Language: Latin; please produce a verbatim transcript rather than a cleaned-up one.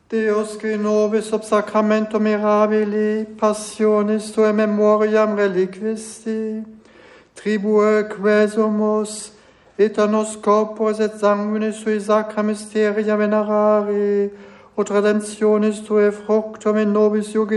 Deus qui nobis ob sacramento mirabili, passionis tuae memoriam reliquisti, tribue quesumus, et a nos corporis et sanguinis sui sacra mysteria venerari, ut redemptionis tuae fructum in nobis